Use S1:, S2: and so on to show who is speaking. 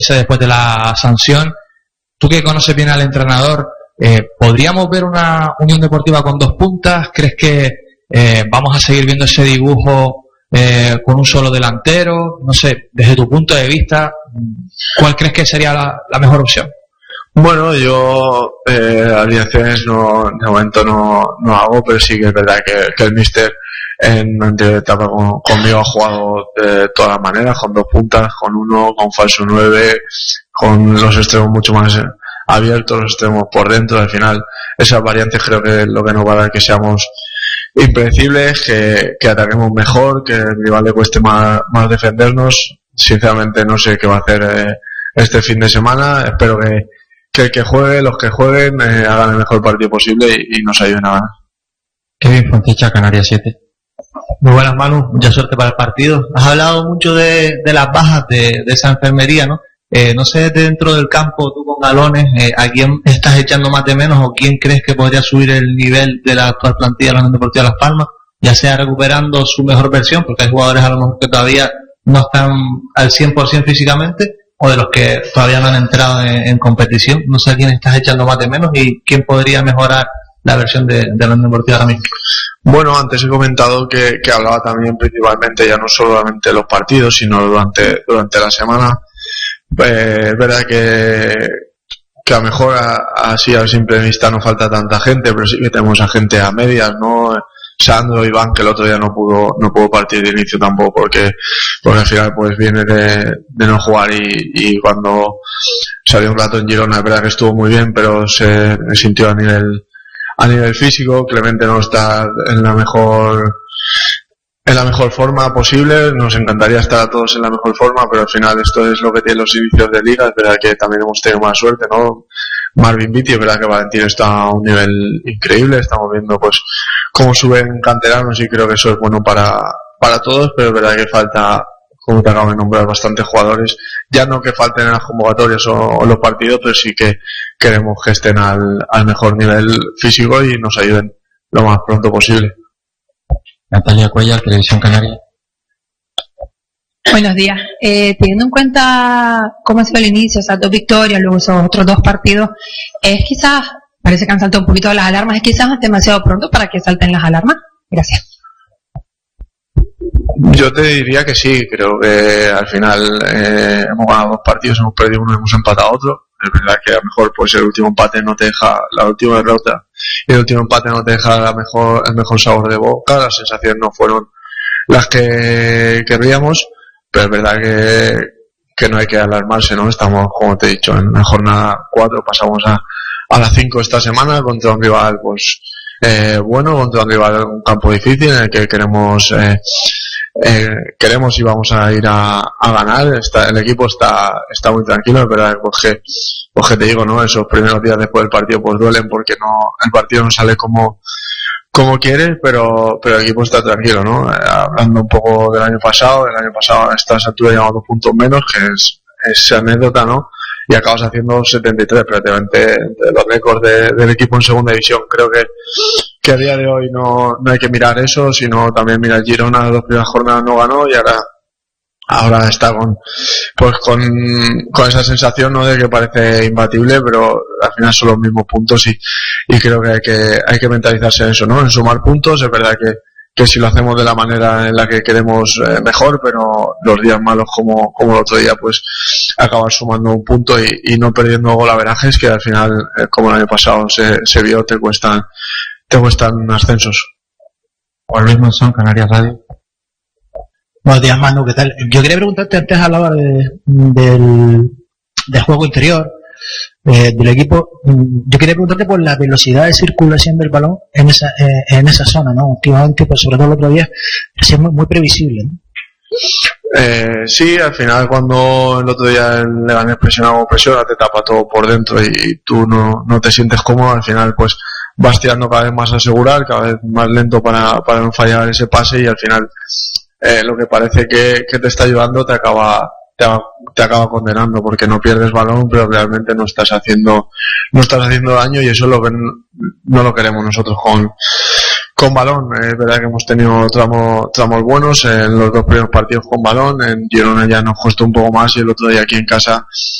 S1: después de la sanción. Tú que conoces bien al entrenador, ¿podríamos ver una Unión Deportiva con 2 puntas? ¿Crees que vamos a seguir viendo ese dibujo con un solo delantero? No sé, desde tu punto de vista, ¿cuál crees que sería la mejor opción?
S2: Bueno, yo alineaciones de momento no hago, pero sí que es verdad que el míster en la anterior etapa conmigo ha jugado de todas las maneras, con 2 puntas, con 1, con falso 9, con los extremos mucho más abiertos, los extremos por dentro. Al final esas variantes creo que es lo que nos va a dar que seamos impredecibles, que ataquemos mejor, que al rival le cueste más defendernos. Sinceramente no sé qué va a hacer este fin de semana. Espero que el que juegue, los que jueguen, hagan el mejor partido posible y nos ayuden a ganar.
S1: Kevin Fontecha, Canarias 7.
S3: Muy buenas, Manu, mucha suerte para el partido. Has hablado mucho de las bajas de esa enfermería, ¿no? No sé, dentro del campo, tú con galones, ¿a quién estás echando más de menos o quién crees que podría subir el nivel de la actual plantilla de la Unión Deportiva Las Palmas? Ya sea recuperando su mejor versión, porque hay jugadores a lo mejor que todavía no están al 100% físicamente, o de los que todavía no han entrado en competición. No sé a quién estás echando más de menos y quién podría mejorar la versión de la Unión Deportiva ahora mismo.
S2: Bueno, antes he comentado que hablaba también principalmente ya no solamente de los partidos, sino durante la semana. Es verdad que a lo mejor así a simple vista no falta tanta gente, pero sí que tenemos a gente a medias, ¿no? Sandro, Iván, que el otro día no pudo partir de inicio tampoco porque al final pues viene de no jugar y cuando salió un rato en Girona es verdad que estuvo muy bien, pero se sintió a nivel físico. Clemente no está en la mejor forma posible. Nos encantaría estar a todos en la mejor forma, pero al final esto es lo que tienen los inicios de liga. Es verdad que también hemos tenido más suerte, ¿no? Marvin Vitti, es verdad que Valentín está a un nivel increíble. Estamos viendo pues cómo suben canteranos y creo que eso es bueno para todos, pero es verdad que falta, como te acabo de nombrar, bastantes jugadores. Ya no que falten en las convocatorias o los partidos, pero sí que queremos que estén al mejor nivel físico y nos ayuden lo más pronto posible.
S1: Natalia Cuellar, Televisión Canaria.
S4: Buenos días. Teniendo en cuenta cómo ha sido el inicio, esas 2 victorias, luego esos otros 2 partidos, parece que han saltado un poquito las alarmas, es quizás demasiado pronto para que salten las alarmas. Gracias.
S2: Yo te diría que sí, creo que al final hemos ganado 2 partidos, hemos perdido uno y hemos empatado otro. Es verdad que a lo mejor pues el último empate no te deja, la última derrota y el último empate no te deja el mejor sabor de boca. Las sensaciones no fueron las que querríamos, pero es verdad que no hay que alarmarse, ¿no? Estamos, como te he dicho, en la jornada 4, pasamos a las 5 esta semana contra un rival pues bueno, contra un rival en un campo difícil en el que queremos y vamos a ir a ganar. El equipo está muy tranquilo, es verdad, pues que te digo, ¿no? Esos primeros días después del partido pues duelen porque el partido no sale como quieres, pero el equipo está tranquilo, ¿no? Hablando un poco del año pasado a estas alturas llevamos 2 puntos menos, que es anécdota, ¿no? Y acabas haciendo 73 prácticamente de los récords del equipo en segunda división. Creo que a día de hoy no hay que mirar eso, sino también mirar Girona. Las 2 primeras jornadas no ganó y ahora está con esa sensación, ¿no? De que parece imbatible, pero al final son los mismos puntos y creo que hay que mentalizarse en eso, ¿no? En sumar puntos. Es verdad que si lo hacemos de la manera en la que queremos, mejor, pero los días malos como el otro día pues acabas sumando un punto y no perdiendo golaverajes que al final, como el año pasado se vio, te cuestan ascensos.
S1: Juan Luis Monzón, Canarias Radio.
S5: Buenos días, Manu, ¿qué tal? Yo quería preguntarte, antes hablaba del juego interior del equipo. Yo quería preguntarte por la velocidad de circulación del balón en esa zona, ¿no? Últimamente, pues sobre todo el otro día, es muy previsible, ¿no?
S2: Sí, al final cuando el otro día el Leganés presiona, te tapa todo por dentro y tú no te sientes cómodo. Al final pues vas tirando cada vez más a asegurar, cada vez más lento para no fallar ese pase y al final lo que parece que te está ayudando te acaba condenando porque no pierdes balón, pero realmente no estás haciendo daño y eso es lo que no lo queremos nosotros con con balón. Es verdad que hemos tenido tramos buenos en los 2 primeros partidos con balón. En Girona ya nos costó un poco más y el otro día aquí en casa